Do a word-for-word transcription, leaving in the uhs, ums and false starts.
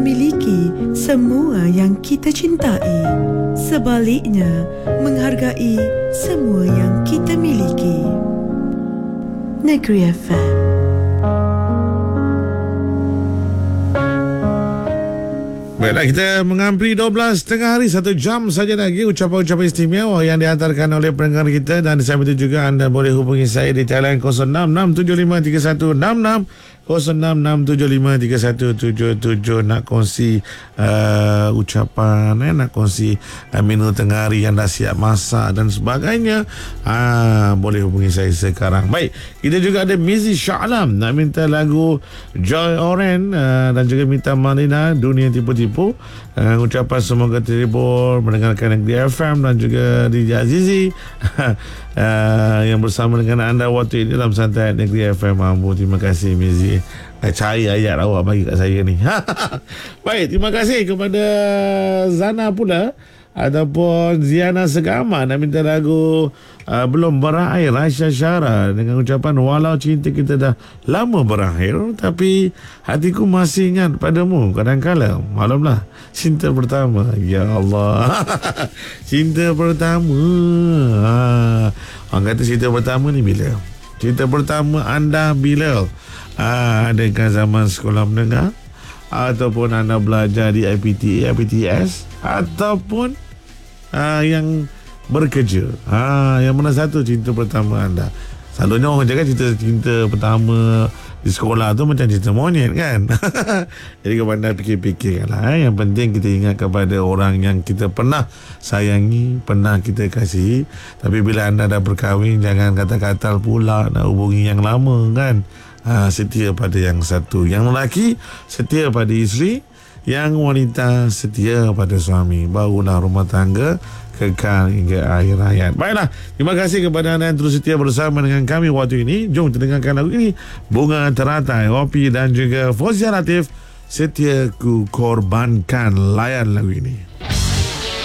memiliki semua yang kita cintai. Sebaliknya, menghargai semua yang kita miliki. Negeri F M. Baiklah, kita mengampiri dua belas tengah hari, satu jam saja lagi ucapan-ucapan istimewa yang dihantarkan oleh pendengar kita. Dan sambil itu juga anda boleh hubungi saya di talian kosong enam enam tujuh lima tiga satu enam enam kosong enam enam tujuh lima tiga satu tujuh tujuh. Nak kongsi uh, ucapan, eh, nak kongsi uh, menu tengah hari yang dah siap masak dan sebagainya, uh, boleh hubungi saya sekarang. Baik, kita juga ada Mizi Shah Alam nak minta lagu Joy Oren, uh, dan juga minta Malina Dunia Tipu-Tipu. Uh, ucapan semoga terhibur mendengarkan Negeri F M dan juga D J Azizi uh, yang bersama dengan anda waktu ini dalam Santai Negeri F M. Ambu, terima kasih Mizi. Eh, cari ayat awak bagi kat saya ni. Baik, terima kasih kepada Zana pula ataupun Ziana Segama nak minta lagu uh, Belum Berakhir, Aisyah Syara, dengan ucapan walau cinta kita dah lama berakhir tapi hatiku masih ingat padamu kadang-kala malamlah cinta pertama. Ya Allah. Cinta pertama, ha. Orang kata cinta pertama ni bila? Cinta pertama anda bila? Ha, adakah zaman sekolah menengah, ataupun anda belajar di I P T A, I P T S, ataupun Uh, yang bekerja, ha, yang mana satu cinta pertama anda? Selalunya orang cakap cinta, cinta pertama di sekolah tu macam cinta monyet kan. Jadi kalau anda fikir-fikirkanlah, eh, yang penting kita ingat kepada orang yang kita pernah sayangi, pernah kita kasihi. Tapi bila anda dah berkahwin, jangan kata-kata pula nak hubungi yang lama kan. Ha, setia pada yang satu. Yang lelaki setia pada isteri, yang wanita setia pada suami. Barulah rumah tangga kekal hingga akhir hayat. Baiklah, terima kasih kepada anda yang terus setia bersama dengan kami waktu ini. Jom kita dengarkan lagu ini, Bunga Teratai, Opi dan juga Fozia Latif, Setia Ku Korbankan. Layan lagu ini.